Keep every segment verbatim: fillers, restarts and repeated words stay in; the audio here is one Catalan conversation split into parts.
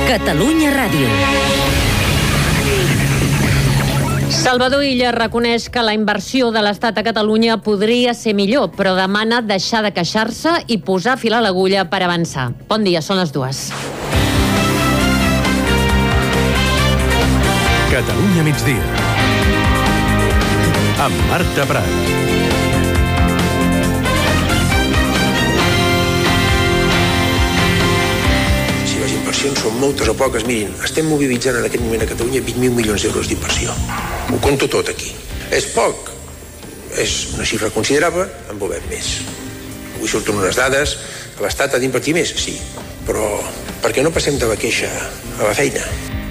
Catalunya Ràdio. Salvador Illa reconeix que la inversió de l'Estat a Catalunya podria ser millor, però demana deixar de queixar-se i posar fil a l'agulla per avançar. Bon dia, són les dues. Catalunya migdia. Amb Marta Prat. Són moltes o poques. Mirin, estem mobilitzant en aquest moment a Catalunya vint mil milions d'euros d'inversió. Ho compto tot aquí. És poc, és una xifra considerable, en volem més. Avui surten unes dades, l'Estat ha d'invertir més, sí, però per què no passem de la queixa a la feina?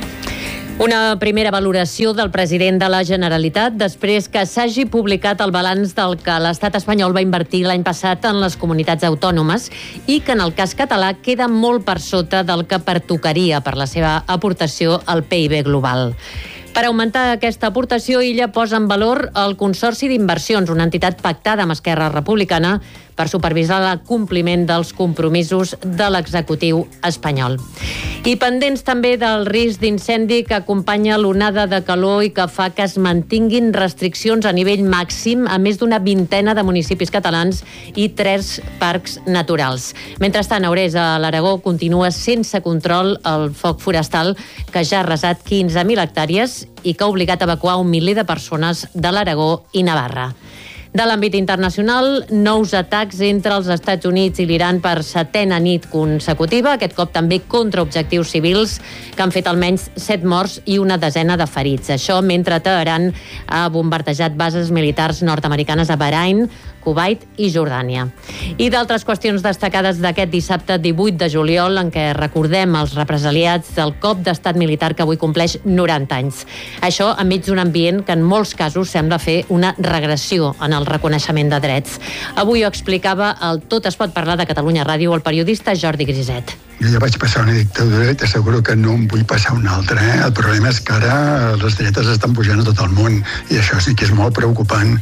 Una primera valoració del president de la Generalitat després que s'hagi publicat el balanç del que l'estat espanyol va invertir l'any passat en les comunitats autònomes i que en el cas català queda molt per sota del que pertocaria per la seva aportació al P I B global. Per augmentar aquesta aportació, Illa posa en valor el Consorci d'Inversions, una entitat pactada amb Esquerra Republicana per supervisar el compliment dels compromisos de l'executiu espanyol. I pendents també del risc d'incendi que acompanya l'onada de calor i que fa que es mantinguin restriccions a nivell màxim a més d'una vintena de municipis catalans i tres parcs naturals. Mentrestant, a Aurès, a l'Aragó, continua sense control el foc forestal que ja ha arrasat quinze mil hectàrees i que ha obligat a evacuar un miler de persones de l'Aragó i Navarra. De l'àmbit internacional, nous atacs entre els Estats Units i l'Iran per setena nit consecutiva, aquest cop també contra objectius civils que han fet almenys set morts i una desena de ferits. Això mentre Teheran ha bombardejat bases militars nord-americanes a Bahrain, Kuwait i Jordània. I d'altres qüestions destacades d'aquest dissabte divuit de juliol, en què recordem els represaliats del cop d'estat militar que avui compleix noranta anys. Això enmig d'un ambient que en molts casos sembla fer una regressió en el reconeixement de drets. Avui ho explicava el Tot es pot parlar de Catalunya Ràdio el periodista Jordi Griset. Jo ja vaig passar una dictadura i t'asseguro que no en vull passar una altra. Eh? El problema és que ara les dretes estan pujant a tot el món i això sí que és molt preocupant.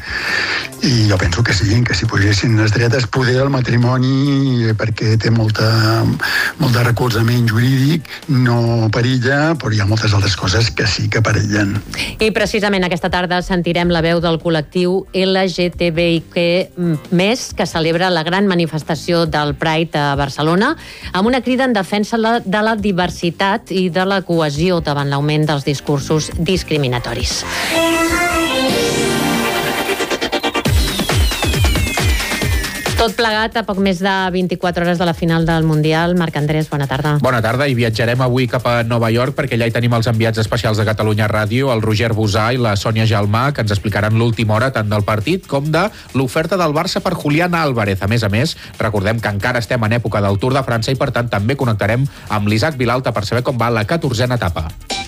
I jo penso que sí, que si pugessin les dretes, poder el matrimoni, perquè té molta, molt de recolzament jurídic, no perilla, però hi ha moltes altres coses que sí que perillen. I precisament aquesta tarda sentirem la veu del col·lectiu L G T B I Q més, que celebra la gran manifestació del Pride a Barcelona, amb una crida en defensa de la diversitat i de la cohesió davant l'augment dels discursos discriminatoris. Tot plegat a poc més de vint-i-quatre hores de la final del Mundial. Marc Andrés, bona tarda. Bona tarda, i viatjarem avui cap a Nova York perquè allà hi tenim els enviats especials de Catalunya Ràdio, el Roger Bosà i la Sònia Gelmà, que ens explicaran l'última hora tant del partit com de l'oferta del Barça per Julián Álvarez. A més a més, recordem que encara estem en època del Tour de França i per tant també connectarem amb l'Isaac Vilalta per saber com va la catorzena etapa.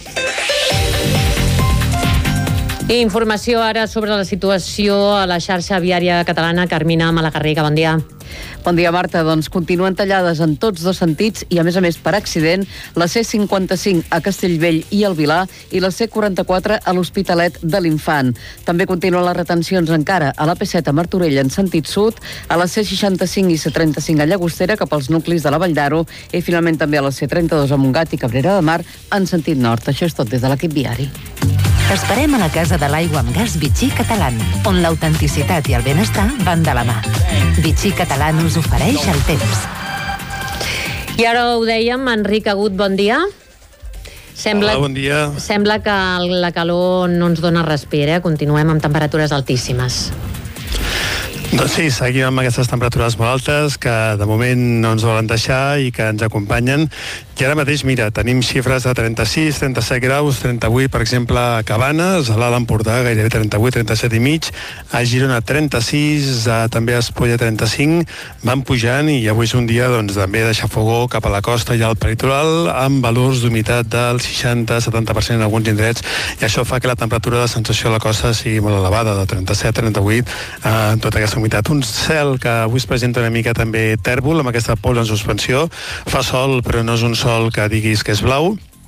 I informació ara sobre la situació a la xarxa viària catalana. Carmina Malagarriga, bon dia. Bon dia, Marta. Doncs continuen tallades en tots dos sentits i, a més a més, per accident, la C cinquanta-cinc a Castellvell i el Vilar i la C quaranta-quatre a l'Hospitalet de l'Infant. També continuen les retencions encara a la P set a Martorell en sentit sud, a la C seixanta-cinc i C trenta-cinc a Llagostera cap als nuclis de la Vall d'Aro i finalment també a la C trenta-dos a Montgat i Cabrera de Mar en sentit nord. Això és tot des de l'equip viari. T'esperem a la Casa de l'Aigua amb Gas Vichy Catalán, on l'autenticitat i el benestar van de la mà. Vichy Catalán us ofereix el temps. I ara ho dèiem, Enric Agut, bon dia. Sembla, Hola, bon dia. Sembla que la calor no ens dona respir, eh? Continuem amb temperatures altíssimes. Doncs sí, seguim amb aquestes temperatures molt altes que de moment no ens volen deixar i que ens acompanyen. I ara mateix, mira, tenim xifres de trenta-sis, trenta-set graus, trenta-vuit, per exemple, a Cabanes, a l'Alt Empordà, gairebé trenta-vuit, trenta-set i mig, a Girona trenta-sis, a, també a Espolla trenta-cinc, van pujant i avui és un dia doncs, també de xafogó cap a la costa i al peritoral, amb valors d'humitat del seixanta a setanta per cent en alguns indrets, i això fa que la temperatura de sensació a la costa sigui molt elevada, de trenta-set a trenta-vuit, en tota aquesta humitat. Un cel que avui es presenta una mica també tèrbol, amb aquesta pols en suspensió, fa sol, però no és un sol que diguis que és blau,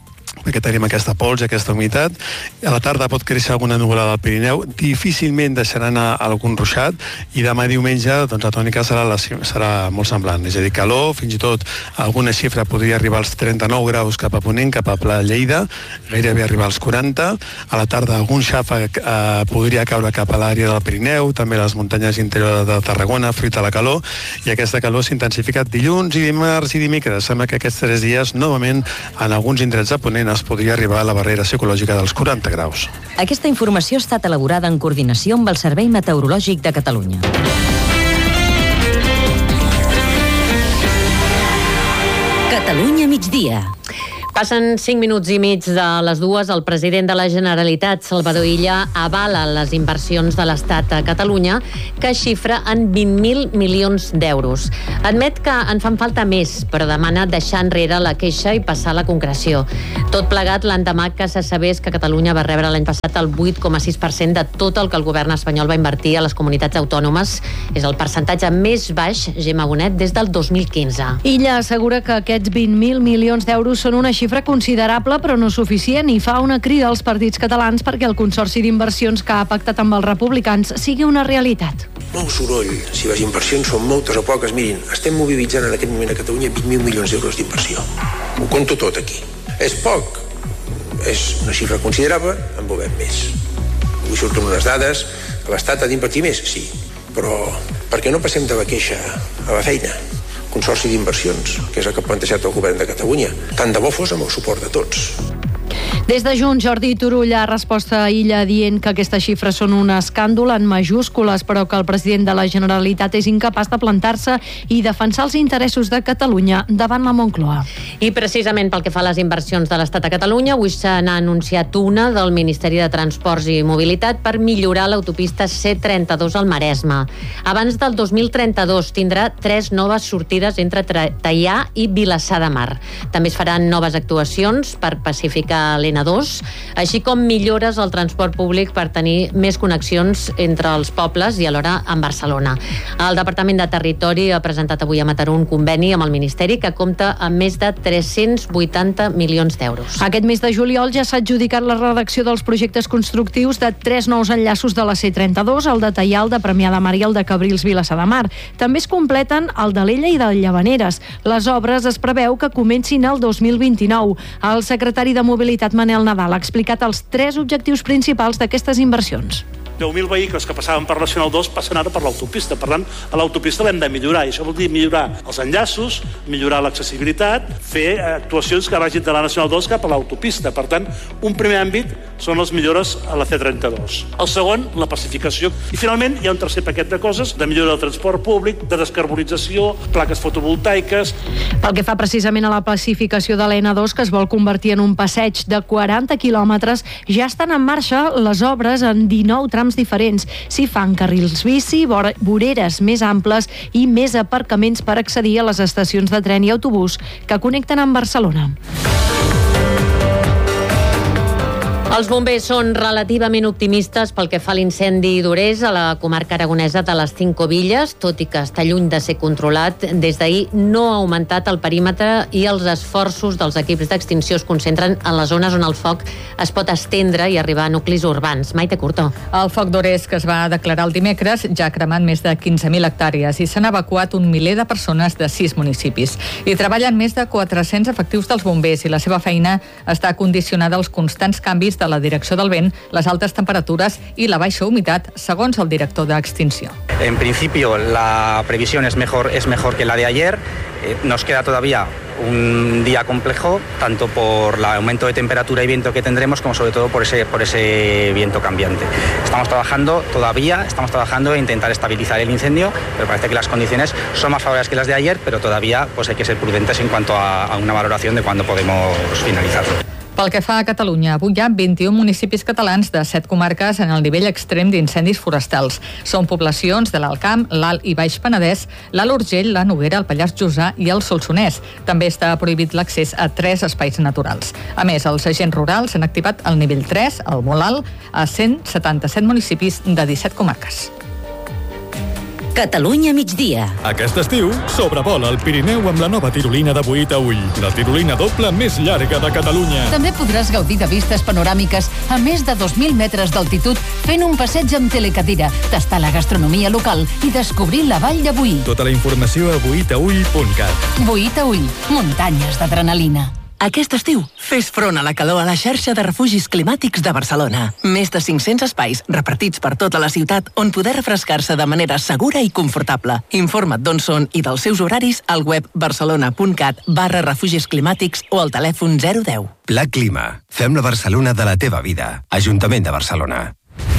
perquè tenim aquesta pols i aquesta humitat. A la tarda pot créixer alguna nuvolada al Pirineu, difícilment deixarà anar algun ruixat, i demà diumenge doncs, la tònica serà, la, serà molt semblant, és a dir, calor, fins i tot alguna xifra podria arribar als trenta-nou graus cap a Ponent, cap a Pla Lleida, gairebé arribar als quaranta. A la tarda algun xàfec eh, podria caure cap a l'àrea del Pirineu, també a les muntanyes interiors de Tarragona, fruit de la calor, i aquesta calor s'intensifica dilluns i dimarts i dimecres. Sembla que aquests tres dies, novament, en alguns indrets de Ponent es podria arribar a la barrera psicològica dels quaranta graus. Aquesta informació ha estat elaborada en coordinació amb el Servei Meteorològic de Catalunya. Catalunya migdia. Passen cinc minuts i mig de les dues. El president de la Generalitat, Salvador Illa, avala les inversions de l'Estat a Catalunya, que xifra en vint mil milions d'euros. Admet que en fan falta més, però demana deixar enrere la queixa i passar a la concreció. Tot plegat l'endemà que se sabés que Catalunya va rebre l'any passat el vuit coma sis per cent de tot el que el govern espanyol va invertir a les comunitats autònomes. És el percentatge més baix, Gemma Bonet, des del dos mil quinze. Illa assegura que aquests vint mil milions d'euros són una xifra considerable però no suficient, i fa una crida als partits catalans perquè el Consorci d'Inversions que ha pactat amb els republicans sigui una realitat. Molt soroll, si les inversions són moltes o poques. Mirin, estem mobilitzant en aquest moment a Catalunya vint mil milions d'euros d'inversió. Ho conto tot aquí. És poc, és una xifra considerable, en volem més. Avui surten unes dades, l'Estat ha d'invertir més, sí, però per què no passem de la queixa a la feina? Consorci d'Inversions, que és el que ha plantejat el govern de Catalunya. Tant de bo fos amb el suport de tots. Des de Junts, Jordi Turull ha respost a Illa dient que aquestes xifres són un escàndol en majúscules, però que el president de la Generalitat és incapaç de plantar-se i defensar els interessos de Catalunya davant la Moncloa. I precisament pel que fa a les inversions de l'Estat a Catalunya, avui se n'ha anunciat una del Ministeri de Transports i Mobilitat per millorar l'autopista C trenta-dos al Maresme. Abans del dos mil trenta-dos tindrà tres noves sortides entre Teià i Vilassar de Mar. També es faran noves actuacions per pacificar l'N dos, així com millores al transport públic per tenir més connexions entre els pobles i alhora amb Barcelona. El Departament de Territori ha presentat avui a Mataró un conveni amb el Ministeri que compta amb més de tres-cents vuitanta milions d'euros. Aquest mes de juliol ja s'ha adjudicat la redacció dels projectes constructius de tres nous enllaços de la C trenta-dos, el de Teià, el de Premià de Mar i el de Cabrils Vilassar de Mar. També es completen el d'Alella i del Llavaneres. Les obres es preveu que comencin el dos mil vint-i-nou. El secretari de Mobilitat, Manel Nadal, ha explicat els tres objectius principals d'aquestes inversions. deu mil vehicles que passaven per la Nacional dos passen ara per l'autopista. Per tant, a l'autopista l'hem de millorar, i això vol dir millorar els enllaços, millorar l'accessibilitat, fer actuacions que vagin de la Nacional dos cap a l'autopista. Per tant, un primer àmbit són les millores a la C trenta-dos. El segon, la pacificació. I finalment hi ha un tercer paquet de coses, de millora del transport públic, de descarbonització, plaques fotovoltaiques. Pel que fa precisament a la pacificació de l'N dos, que es vol convertir en un passeig de quaranta quilòmetres, ja estan en marxa les obres en dinou trams diferents. S'hi fan carrils bici, voreres més amples i més aparcaments per accedir a les estacions de tren i autobús que connecten amb Barcelona. Els bombers són relativament optimistes pel que fa a l'incendi d'Orés a la comarca aragonesa de les Cinco Villes, tot i que està lluny de ser controlat. Des d'ahir no ha augmentat el perímetre i els esforços dels equips d'extinció es concentren en les zones on el foc es pot estendre i arribar a nuclis urbans. Maite Curto. El foc d'Orés, que es va declarar el dimecres, ja ha cremat més de quinze mil hectàrees i s'han evacuat un miler de persones de sis municipis. Hi treballen més de quatre-cents efectius dels bombers i la seva feina està condicionada als constants canvis de la direcció del vent, les altes temperatures y la baixa humitat, segons el director de extinció. En principio, la previsión es mejor, es mejor que la de ayer. Eh, nos queda todavía un día complejo, tanto por el aumento de temperatura y viento que tendremos, como sobre todo por ese, por ese viento cambiante. Estamos trabajando todavía, estamos trabajando en intentar estabilizar el incendio, pero parece que las condiciones son más favorables que las de ayer, pero todavía pues hay que ser prudentes en cuanto a, a una valoración de cuándo podemos finalizarlo. Pel que fa a Catalunya, avui hi ha vint-i-un municipis catalans de set comarques en el nivell extrem d'incendis forestals. Són poblacions de l'Alt Camp, l'Alt i Baix Penedès, l'Alt Urgell, la Noguera, el Pallars Jussà i el Solsonès. També està prohibit l'accés a tres espais naturals. A més, els agents rurals han activat el nivell tres, el molt alt, a cent setanta-set municipis de disset comarques. Catalunya migdia. Aquest estiu, sobrevola el Pirineu amb la nova tirolina de Boí a Ull, la tirolina doble més llarga de Catalunya. També podràs gaudir de vistes panoràmiques a més de dos mil metres d'altitud fent un passeig amb telecadira, tastar la gastronomia local i descobrir la vall de Boí. Tota la informació a boí a ull punt cat. Boí a Ull, muntanyes d'adrenalina. Aquest estiu, fes front a la calor a la xarxa de refugis climàtics de Barcelona. Més de cinc-cents espais repartits per tota la ciutat on poder refrescar-se de manera segura i confortable. Informa't d'on són i dels seus horaris al web barcelona.cat barra refugis climàtics o al telèfon zero deu. Pla Clima. Fem la Barcelona de la teva vida. Ajuntament de Barcelona.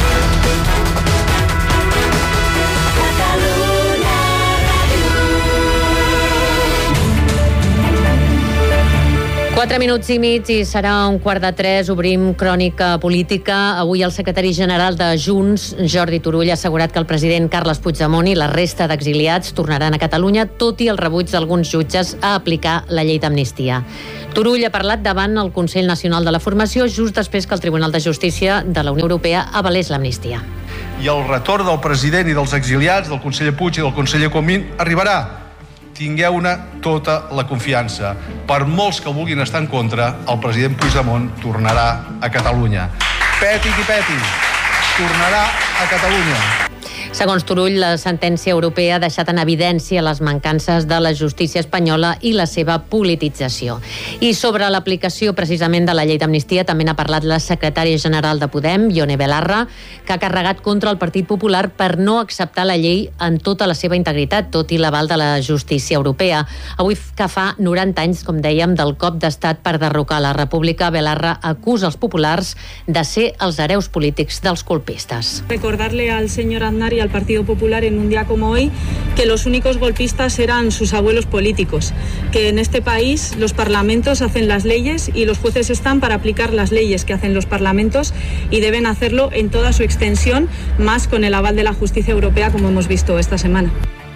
Quatre minuts i mig i serà un quart de tres. Obrim crònica política. Avui el secretari general de Junts, Jordi Turull, ha assegurat que el president Carles Puigdemont i la resta d'exiliats tornaran a Catalunya, tot i el rebuig d'alguns jutges a aplicar la llei d'amnistia. Turull ha parlat davant el Consell Nacional de la Formació just després que el Tribunal de Justícia de la Unió Europea avalés l'amnistia. I el retorn del president i dels exiliats, del conseller Puig i del conseller Comín, arribarà. Tingueu-ne tota la confiança. Per molts que vulguin estar en contra, el president Puigdemont tornarà a Catalunya. Peti qui peti, tornarà a Catalunya. Segons Turull, la sentència europea ha deixat en evidència les mancances de la justícia espanyola i la seva politització. I sobre l'aplicació precisament de la llei d'amnistia també n'ha parlat la secretària general de Podem, Ione Belarra, que ha carregat contra el Partit Popular per no acceptar la llei en tota la seva integritat, tot i l'aval de la justícia europea. Avui que fa noranta anys, com dèiem, del cop d'estat per derrocar la República, Belarra acusa els populars de ser els hereus polítics dels colpistes. Recordarle al señor Aznar y al Partido Popular en un día como hoy que los únicos golpistas eran sus abuelos políticos, que en este país los parlamentos hacen las leyes y los jueces están para aplicar las leyes que hacen los parlamentos y deben hacerlo en toda su extensión, más con el aval de la justicia europea, como hemos visto esta semana.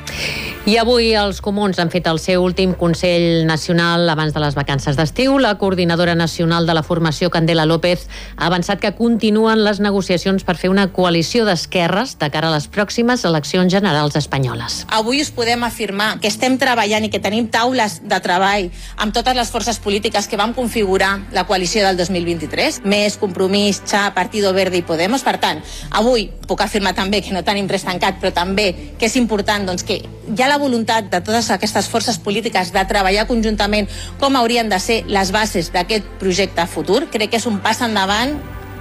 I avui els comuns han fet el seu últim Consell Nacional abans de les vacances d'estiu. La coordinadora nacional de la formació, Candela López, ha avançat que continuen les negociacions per fer una coalició d'esquerres de cara a les pròximes eleccions generals espanyoles. Avui us podem afirmar que estem treballant i que tenim taules de treball amb totes les forces polítiques que vam configurar la coalició del dos mil vint-i-tres, més Compromís, Cha, Partido Verde i Podemos. Per tant, avui puc afirmar també que no tenim res tancat, però també que és important doncs, que hi ha la voluntat de totes aquestes forces polítiques de treballar conjuntament com haurien de ser les bases d'aquest projecte futur. Crec que és un pas endavant.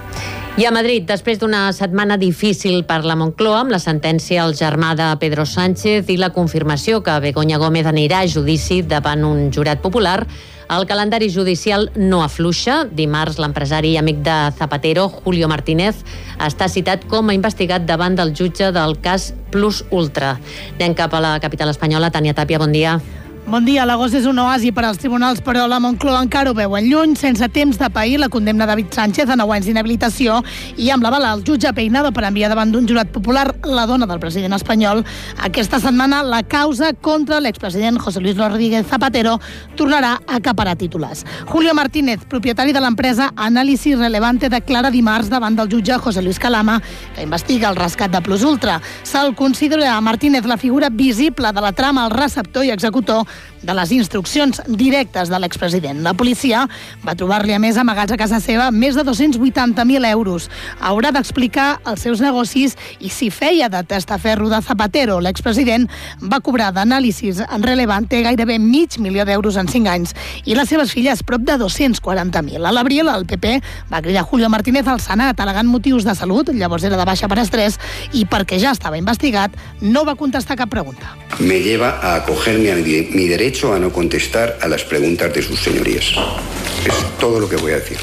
I a Madrid, després d'una setmana difícil per la Moncloa, amb la sentència al germà de Pedro Sánchez i la confirmació que Begoña Gómez anirà a judici davant un jurat popular, el calendari judicial no afluixa. Dimarts, l'empresari i amic de Zapatero, Julio Martínez, està citat com a investigat davant del jutge del cas Plus Ultra. Anem cap a la capital espanyola. Tània Tàpia, bon dia. Bon dia. L'agost és un oasi per als tribunals, però la Moncloa encara ho veuen lluny. Sense temps de pair la condemna de David Sánchez a nou anys d'inhabilitació i amb la bala al jutge Peinado per enviar davant d'un jurat popular la dona del president espanyol. Aquesta setmana la causa contra l'expresident José Luis Rodríguez Zapatero tornarà a acaparar titulars. Julio Martínez, propietari de l'empresa Análisis Relevante, declara dimarts davant del jutge José Luis Calama, que investiga el rescat de Plus Ultra. Se'l considera a Martínez la figura visible de la trama, el receptor i executor de les instruccions directes de l'expresident. La policia va trobar-li a més amagats a casa seva més de dos-cents vuitanta mil euros. Haurà d'explicar els seus negocis i si feia de testaferro de Zapatero. L'expresident va cobrar d'Anàlisis Relevante gairebé mig milió d'euros en cinc anys i les seves filles prop de dos-cents quaranta mil. A l'abril, el P P va cridar Julio Martínez al Senat al·legant motius de salut, llavors era de baixa per estrès, i perquè ja estava investigat, no va contestar cap pregunta. Me lleva a acogerme a mi, mi derecho a no contestar a las preguntas de sus señorías. Es todo lo que voy a decir.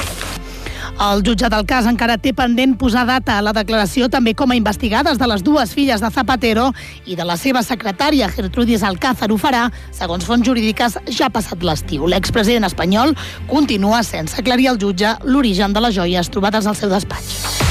El jutge del cas encara té pendent posar data a la declaració també com a investigades de les dues filles de Zapatero i de la seva secretària, Gertrudis Alcázar. Ho farà, segons fonts jurídiques, ja passat l'estiu. L'expresident espanyol continua sense aclarir al jutge l'origen de les joies trobades al seu despatx.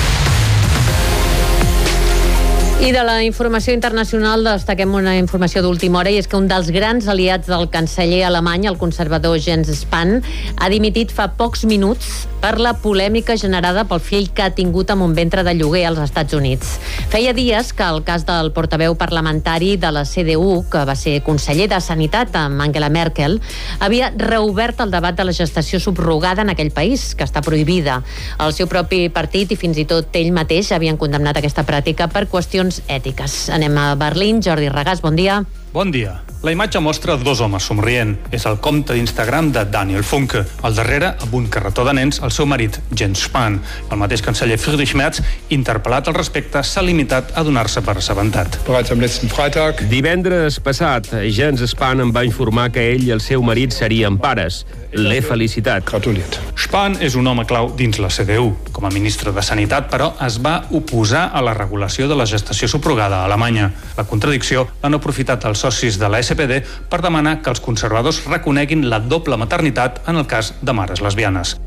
I de la informació internacional destaquem una informació d'última hora, i és que un dels grans aliats del canceller alemany, el conservador Jens Spahn, ha dimitit fa pocs minuts per la polèmica generada pel fill que ha tingut amb un ventre de lloguer als Estats Units. Feia dies que el cas del portaveu parlamentari de la C D U, que va ser conseller de Sanitat amb Angela Merkel, havia reobert el debat de la gestació subrogada en aquell país, que està prohibida. El seu propi partit i fins i tot ell mateix havien condemnat aquesta pràctica per qüestions ètiques. Anem a Berlín. Jordi Regàs, bon dia. Bon dia. La imatge mostra dos homes somrient. És el compte d'Instagram de Daniel Funke. Al darrere, amb un carretó de nens, el seu marit, Jens Spahn. El mateix canceller Friedrich Merz, interpel·lat al respecte, s'ha limitat a donar-se per assabentat. Divendres passat, Jens Spahn em va informar que ell i el seu marit serien pares. L'he felicitat. Spahn és un home clau dins la C D U. Com a ministre de Sanitat, però, es va oposar a la regulació de la gestació subrogada a Alemanya. La contradicció l'han aprofitat els socis de la S P D per demanar que els conservadors reconeguin la doble maternitat en el cas de mares lesbianes.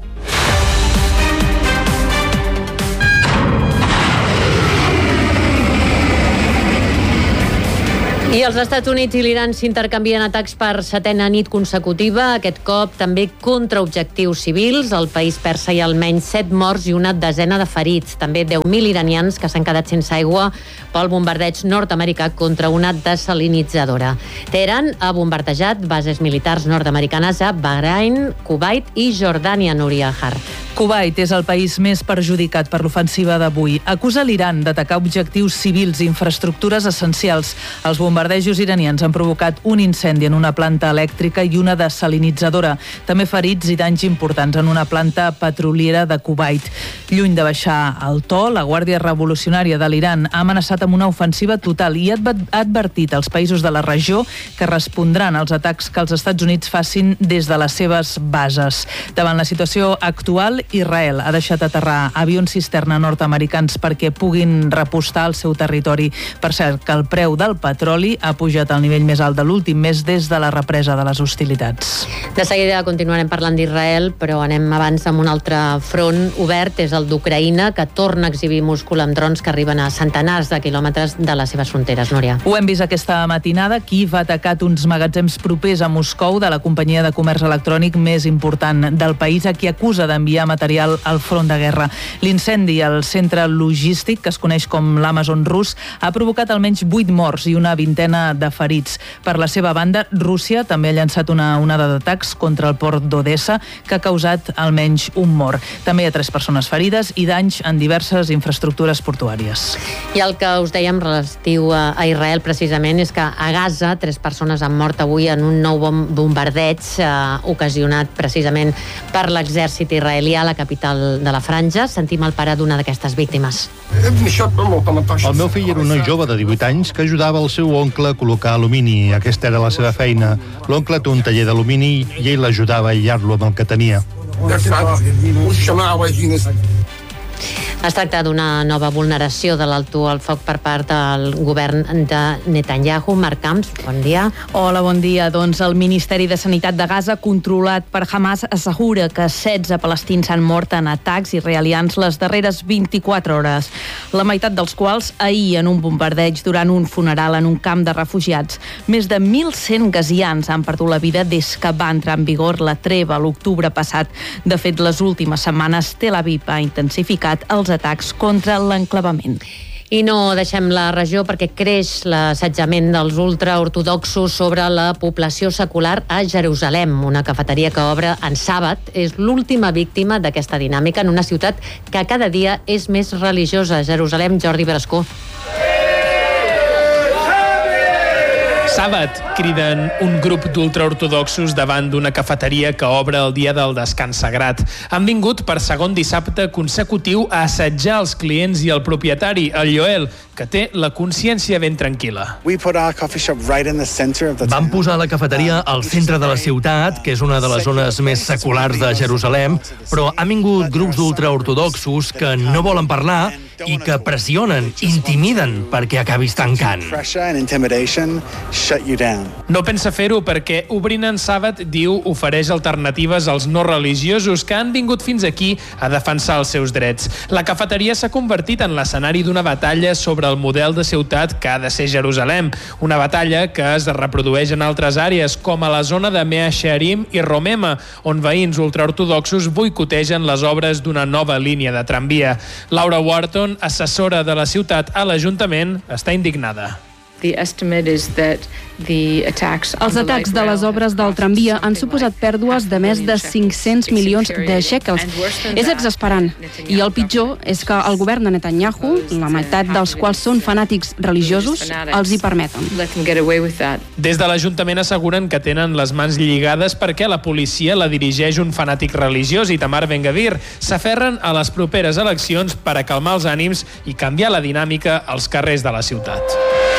I els Estats Units i l'Iran s'intercanvien atacs per setena nit consecutiva, aquest cop també contra objectius civils. Al país persa hi ha almenys set morts i una desena de ferits. També deu mil iranians que s'han quedat sense aigua pel bombardeig nord-americà contra una desalinitzadora. Teheran ha bombardejat bases militars nord-americanes a Bahrain, Kuwait i Jordània, Núria Har. Kuwait és el país més perjudicat per l'ofensiva d'avui. Acusa l'Iran d'atacar objectius civils i infraestructures essencials. Els bombardejos iranians han provocat un incendi en una planta elèctrica i una desalinitzadora. També ferits i danys importants en una planta petroliera de Kuwait. Lluny de baixar el to, la Guàrdia Revolucionària de l'Iran ha amenaçat amb una ofensiva total i ha advertit als països de la regió que respondran als atacs que els Estats Units facin des de les seves bases. Davant la situació actual, Israel ha deixat aterrar avions cisterna nord-americans perquè puguin repostar al seu territori. Per cert, que el preu del petroli ha pujat al nivell més alt de l'últim mes des de la represa de les hostilitats. De seguida continuarem parlant d'Israel, però anem abans amb un altre front obert, és el d'Ucraïna, que torna a exhibir múscul amb drons que arriben a centenars de quilòmetres de les seves fronteres. Núria. Ho hem vist aquesta matinada. Kíiv ha atacat uns magatzems propers a Moscou de la companyia de comerç electrònic més important del país, a qui acusa d'enviar material al front de guerra. L'incendi al centre logístic, que es coneix com l'Amazon rus, ha provocat almenys vuit morts i una vintena de ferits. Per la seva banda, Rússia també ha llançat una onada d'atacs contra el port d'Odessa, que ha causat almenys un mort. També hi ha tres persones ferides i danys en diverses infraestructures portuàries. I el que us dèiem relatiu a Israel precisament és que a Gaza tres persones han mort avui en un nou bombardeig eh, ocasionat precisament per l'exèrcit israelià a la capital de la Franja. Sentim el pare d'una d'aquestes víctimes. El meu fill era un noi jove de divuit anys que ajudava el seu oncle a col·locar alumini. Aquesta era la seva feina. L'oncle té un taller d'alumini i ell l'ajudava a aïllar-lo amb el que tenia. Es tracta d'una nova vulneració de l'alto al foc per part del govern de Netanyahu. Marc Camps, bon dia. Hola, bon dia. Doncs el Ministeri de Sanitat de Gaza, controlat per Hamas, assegura que setze palestins han mort en atacs israelians les darreres vint-i-quatre hores, la meitat dels quals ahir en un bombardeig durant un funeral en un camp de refugiats. Més de mil cent gazians han perdut la vida des que va entrar en vigor la treva l'octubre passat. De fet, les últimes setmanes Tel Aviv ha intensificat els atacs contra l'enclavament. I no deixem la regió perquè creix l'assetjament dels ultraortodoxos sobre la població secular a Jerusalem. Una cafeteria que obre en sàbat és l'última víctima d'aquesta dinàmica en una ciutat que cada dia és més religiosa. Jerusalem, Jordi Brascó. Sàbat, criden un grup d'ultraortodoxos davant d'una cafeteria que obre el dia del descans sagrat. Han vingut per segon dissabte consecutiu a assetjar els clients i el propietari, el Joel, que té la consciència ben tranquil·la. Vam posar la cafeteria al centre de la ciutat, que és una de les zones més seculars de Jerusalem, però han vingut grups d'ultraortodoxos que no volen parlar i que pressionen, intimiden perquè acabis tancant. No pensa fer-ho perquè Obrint en Sàbat, diu, ofereix alternatives als no religiosos que han vingut fins aquí a defensar els seus drets. La cafeteria s'ha convertit en l'escenari d'una batalla sobre el model de ciutat que ha de ser Jerusalem. Una batalla que es reprodueix en altres àrees, com a la zona de Mea Shearim i Romema, on veïns ultraortodoxos boicotegen les obres d'una nova línia de tramvia. Laura Wharton, assessora de la ciutat a l'Ajuntament, està indignada. Els atacs de les obres del tramvia han suposat pèrdues de més de cinc-cents milions de shekels. És exasperant. I el pitjor és que el govern de Netanyahu, la meitat dels quals són fanàtics religiosos, els hi permeten. Des de l'Ajuntament asseguren que tenen les mans lligades perquè la policia la dirigeix un fanàtic religiós, Itamar Ben-Gvir. S'aferren a les properes eleccions per a calmar els ànims i canviar la dinàmica als carrers de la ciutat.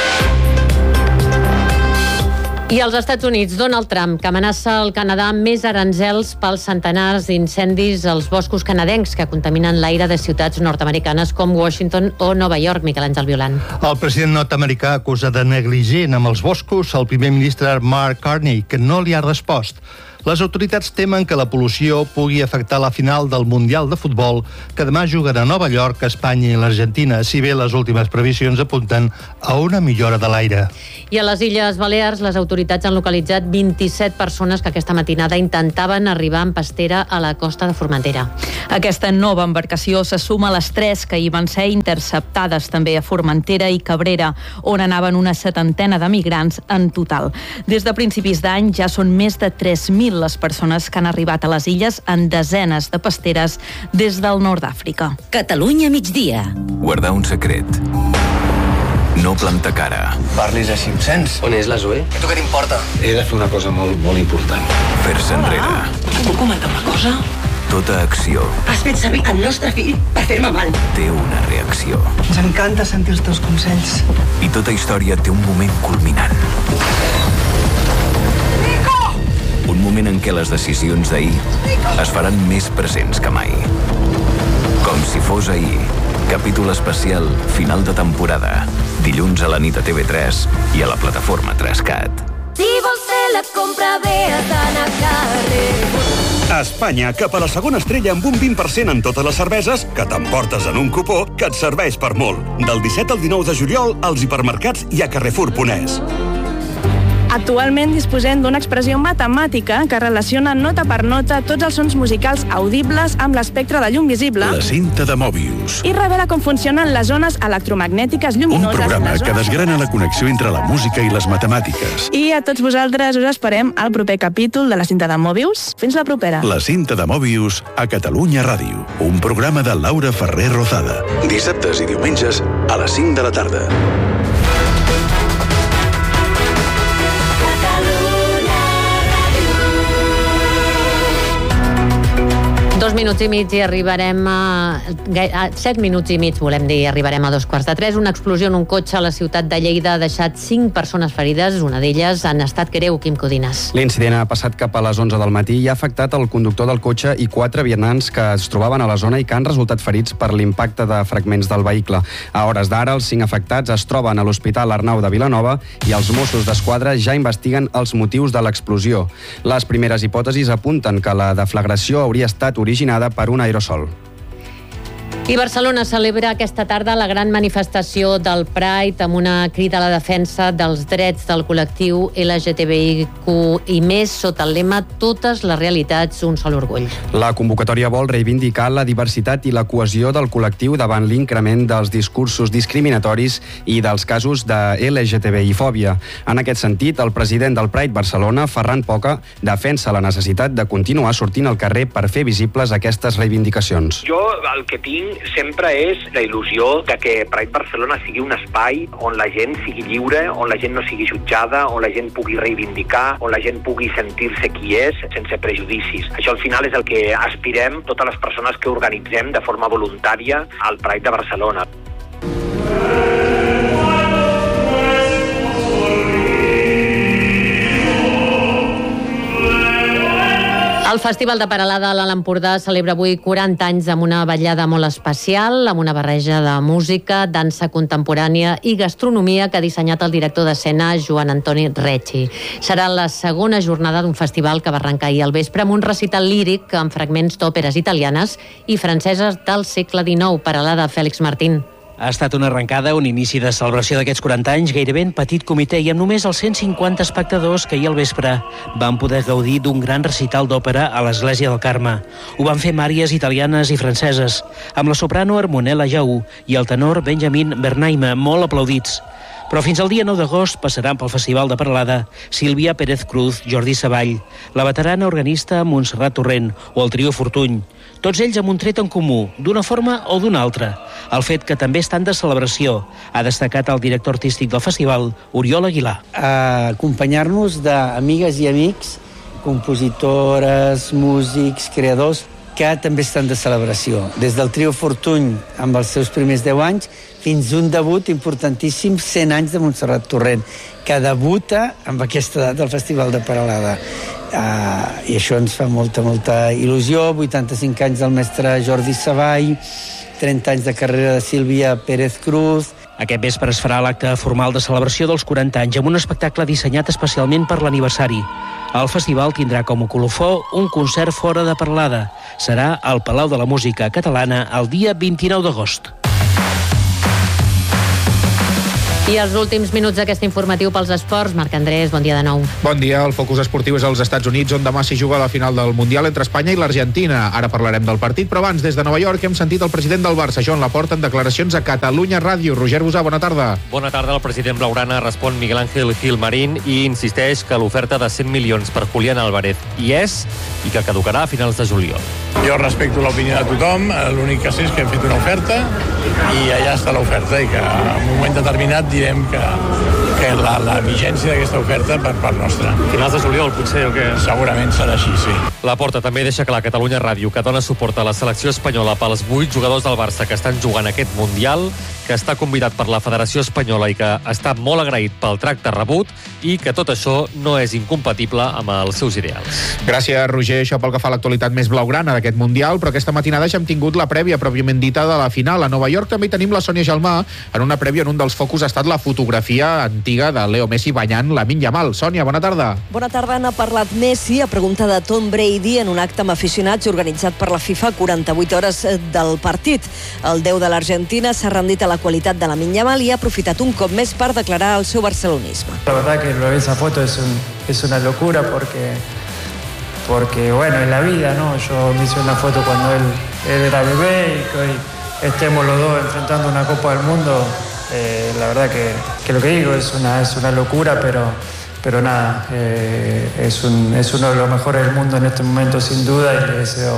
I als Estats Units, Donald Trump, que amenaça el Canadà amb més aranzels pels centenars d'incendis als boscos canadencs que contaminen l'aire de ciutats nord-americanes com Washington o Nova York. Miquel Àngel Violant. El president nord-americà acusa de negligent amb els boscos el primer ministre Mark Carney, que no li ha respost. Les autoritats temen que la pol·lució pugui afectar la final del Mundial de Futbol, que demà juguen a Nova York, Espanya i l'Argentina, si bé les últimes previsions apunten a una millora de l'aire. I a les Illes Balears, les autoritats han localitzat vint-i-set persones que aquesta matinada intentaven arribar en pastera a la costa de Formentera. Aquesta nova embarcació se suma a les tres que hi van ser interceptades també a Formentera i Cabrera, on anaven una setantena de migrants en total. Des de principis d'any ja són més de tres mil les persones que han arribat a les illes en desenes de pasteres des del nord d'Àfrica. Catalunya migdia. Guardar un secret. No plantar cara. Parlis així amb sens. On és la Zoe? A tu què t'importa? He de fer una cosa molt, molt important. Fer-se enrere. Et puc comentar una cosa? Tota acció Has fet servir el nostre fill per fer-me mal. té una reacció. Ens encanta sentir els teus consells. I tota història té un moment culminant. Un moment en què les decisions d'ahir es faran més presents que mai. Com si fos ahir. Capítol especial, final de temporada. Dilluns a la nit a T V tres i a la plataforma Trascat. Si vols fer la compra, ve a Tana Carrer. A Espanya, cap a la segona estrella amb un vint per cent en totes les cerveses que t'emportes en un cupó que et serveix per molt. Del disset al dinou de juliol, als hipermercats i a Carrefour punt es. Actualment disposem d'una expressió matemàtica que relaciona nota per nota tots els sons musicals audibles amb l'espectre de llum visible. La cinta de Mobius. I revela com funcionen les zones electromagnètiques lluminoses. Un programa que desgrana la connexió entre la música i les matemàtiques. I a tots vosaltres us esperem al proper capítol de la cinta de Mobius. Fins la propera. La cinta de Mobius a Catalunya Ràdio. Un programa de Laura Ferrer Rozada. Dissabtes i diumenges a les cinc de la tarda. Dos minuts i mig i arribarem a... a set minuts i mig, volem dir, arribarem a dos quarts de tres. Una explosió en un cotxe a la ciutat de Lleida ha deixat cinc persones ferides, una d'elles en estat greu, Quim Codines. L'incident ha passat cap a les onze del matí i ha afectat el conductor del cotxe i quatre vianants que es trobaven a la zona i que han resultat ferits per l'impacte de fragments del vehicle. A hores d'ara, els cinc afectats es troben a l'Hospital Arnau de Vilanova i els Mossos d'Esquadra ja investiguen els motius de l'explosió. Les primeres hipòtesis apunten que la deflagració hauria estat originada originada per un aerosol. I Barcelona celebra aquesta tarda la gran manifestació del Pride amb una crida a la defensa dels drets del col·lectiu L G T B I Q i més sota el lema Totes les realitats, un sol orgull. La convocatòria vol reivindicar la diversitat i la cohesió del col·lectiu davant l'increment dels discursos discriminatoris i dels casos de L G T B I fòbia. En aquest sentit, el president del Pride Barcelona, Ferran Poca, defensa la necessitat de continuar sortint al carrer per fer visibles aquestes reivindicacions. Jo el que tinc sempre és la il·lusió de que Pride Barcelona sigui un espai on la gent sigui lliure, on la gent no sigui jutjada, on la gent pugui reivindicar, on la gent pugui sentir-se qui és sense prejudicis. Això al final és el que aspirem totes les persones que organitzem de forma voluntària al Pride de Barcelona. El Festival de Peralada a l'Alt Empordà celebra avui quaranta anys amb una vetllada molt especial, amb una barreja de música, dansa contemporània i gastronomia que ha dissenyat el director d'escena Joan Antoni Recci. Serà la segona jornada d'un festival que va arrencar ahir al vespre amb un recital líric amb fragments d'òperes italianes i franceses del segle dinou. Peralada, Fèlix Martín. Ha estat una arrencada, un inici de celebració d'aquests quaranta anys, gairebé en petit comitè i amb només els cent cinquanta espectadors que ahir al vespre van poder gaudir d'un gran recital d'òpera a l'Església del Carme. Ho van fer màries italianes i franceses, amb la soprano Armonella Jaú i el tenor Benjamin Bernheim, molt aplaudits. Però fins al dia nou d'agost passaran pel Festival de Peralada Sílvia Pérez Cruz, Jordi Savall, la veterana organista Montserrat Torrent o el trio Fortuny. Tots ells amb un tret en comú, d'una forma o d'una altra. El fet que també estan de celebració, ha destacat el director artístic del festival, Oriol Aguilar. A acompanyar-nos d'amigues i amics, compositores, músics, creadors, que també estan de celebració. Des del trio Fortuny, amb els seus primers deu anys, fins un debut importantíssim, cent anys de Montserrat Torrent, que debuta amb aquesta edat al Festival de Peralada. Uh, I això ens fa molta, molta il·lusió. vuitanta-cinc anys del mestre Jordi Savall, trenta anys de carrera de Sílvia Pérez Cruz. Aquest vespre es farà l'acte formal de celebració dels quaranta anys amb un espectacle dissenyat especialment per l'aniversari. El festival tindrà com a colofó un concert fora de Peralada. Serà al Palau de la Música Catalana el dia vint-i-nou d'agost. I els últims minuts d'aquest informatiu pels esports. Marc Andrés, bon dia de nou. Bon dia. El focus esportiu és als Estats Units, on demà s'hi juga la final del Mundial entre Espanya i l'Argentina. Ara parlarem del partit, però abans, des de Nova York, hem sentit el president del Barça, Joan Laporta, en declaracions a Catalunya Ràdio. Roger Busà, bona tarda. Bona tarda. El president blaugrana respon Miguel Ángel Gilmarín i insisteix que l'oferta de cent milions per Julián Álvarez hi és i que caducarà a finals de juliol. Jo respecto l'opinió de tothom, l'únic que sé és que hem fet una oferta i allà està l'oferta i que en un moment determinat direm que, que la, la vigència d'aquesta oferta per part nostra. Finals de juliol, potser, o què? Segurament serà així, sí. Laporta també deixa clar a Catalunya Ràdio que dona suport a la selecció espanyola pels vuit jugadors del Barça que estan jugant aquest Mundial, que està convidat per la Federació Espanyola i que està molt agraït pel tracte rebut i que tot això no és incompatible amb els seus ideals. Gràcies, Roger. Això pel que fa a l'actualitat més blaugrana d'aquest Mundial, però aquesta matinada ja hem tingut la prèvia pròpiament dita de la final. A Nova York també tenim la Sònia Gelmà. En una prèvia, en un dels focus ha estat la fotografia antiga de Leo Messi banyant Lamine Yamal. Sònia, bona tarda. Bona tarda. N'ha parlat Messi a pregunta de Tom Brady en un acte amb aficionats organitzat per la FIFA quaranta-vuit hores del partit. El déu de l'Argentina s'ha rendit a la qualitat de Lamine Yamal i ha aprofitat un cop més per declarar el seu barcelonisme. La verdad que lo de esa foto es, un, es una locura porque, porque, bueno, es la vida, ¿no? Yo me hice una foto cuando él, él era bebé y que hoy estemos los dos enfrentando una Copa del Mundo. Eh, la verdad que, que lo que digo es una, es una locura, pero, pero nada, eh, es, un, es uno de los mejores del mundo en este momento sin duda y le deseo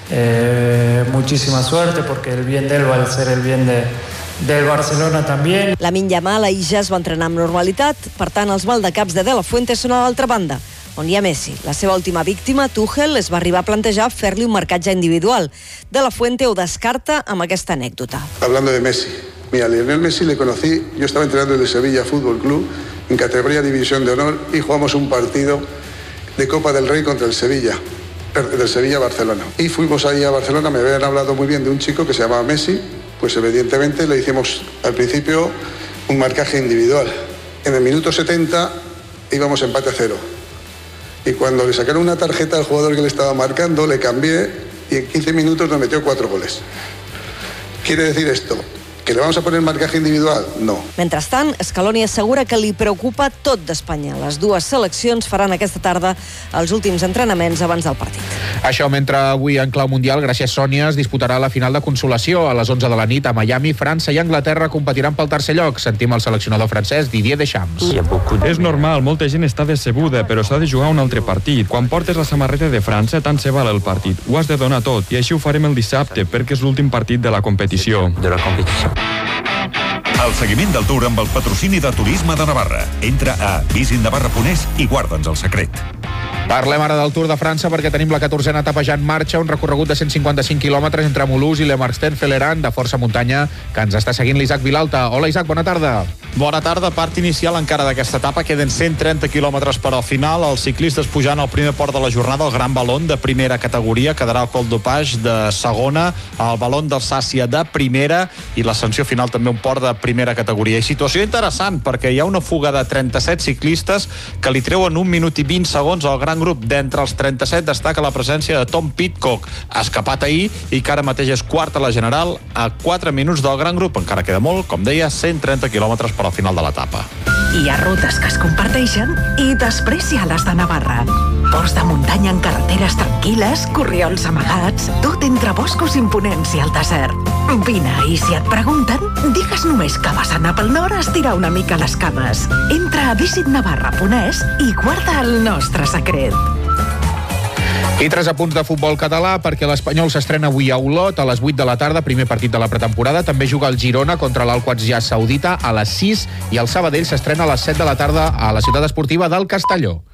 eh, muchísima suerte porque el bien de él va a ser el bien de del Barcelona també. Lamine Yamal ahir ja es va entrenar amb normalitat, per tant els maldecaps de De La Fuente són a l'altra banda, on hi ha Messi. La seva última víctima, Tuchel, es va arribar a plantejar fer-li un marcatge individual. De La Fuente ho descarta amb aquesta anècdota. Hablando de Messi, mira, Lionel Messi le conocí, yo estaba entrenando en el Sevilla Fútbol Club, en categoría División de Honor, y jugamos un partido de Copa del Rey contra el Sevilla, del Sevilla-Barcelona. Y fuimos ahí a Barcelona, me habían hablado muy bien de un chico que se llamaba Messi. Pues evidentemente le hicimos al principio un marcaje individual. En el minuto setenta íbamos empate a cero. Y cuando le sacaron una tarjeta al jugador que le estaba marcando, le cambié y en quince minutos nos metió cuatro goles. ¿Quiere decir esto? ¿Que le vamos a poner marcaje individual? No. Mentrestant, Scaloni assegura que li preocupa tot d'Espanya. Les dues seleccions faran aquesta tarda els últims entrenaments abans del partit. Això mentre avui en clau mundial, gràcies Sònia, es disputarà la final de consolació a les onze de la nit a Miami. França i Anglaterra competiran pel tercer lloc. Sentim el seleccionador francès Didier Deschamps. És normal, molta gent està decebuda, però s'ha de jugar un altre partit. Quan portes la samarreta de França, tant se val el partit. Ho has de donar tot, i així ho farem el dissabte, perquè és l'últim partit de la competició. El seguiment del Tour amb el patrocini de Turisme de Navarra. Entra a visit navarra punt es i guarda'ns el secret. Parlem ara del Tour de França perquè tenim la catorzena etapa ja en marxa, un recorregut de cent cinquanta-cinc quilòmetres entre Mulhouse i Le Martin-Felleran de força muntanya que ens està seguint l'Isaac Vilalta. Hola Isaac, bona tarda. Bona tarda, part inicial encara d'aquesta etapa, queden cent trenta quilòmetres per al final, els ciclistes pujant al primer port de la jornada, el Gran Valon de primera categoria, quedarà el Col d'Opage de segona, el Valon d'Alsàcia de primera i l'ascensió final també un port de primera categoria. I situació interessant perquè hi ha una fuga de trenta-set ciclistes que li treuen un minut i vint segons al gran grup. D'entre els trenta-set destaca la presència de Tom Pidcock, escapat ahir i que ara mateix és quart a la general a quatre minuts del gran grup. Encara queda molt, com deia, cent trenta quilòmetres per al final de l'etapa. Hi ha rutes que es comparteixen i després hi ha les de Navarra. Ports de muntanya en carreteres tranquil·les, corriols amagats, tot entre boscos imponents i el desert. Vine, i si et pregunten, digues només que vas anar pel nord a estirar una mica les cames. Entra a visit navarra punt es i guarda el nostre secret. I tres apunts de futbol català perquè l'Espanyol s'estrena avui a Olot a les vuit de la tarda, primer partit de la pretemporada. També juga el Girona contra l'Al-Qadsiya Saudita a les sis i el Sabadell s'estrena a les set de la tarda a la ciutat esportiva del Castelló.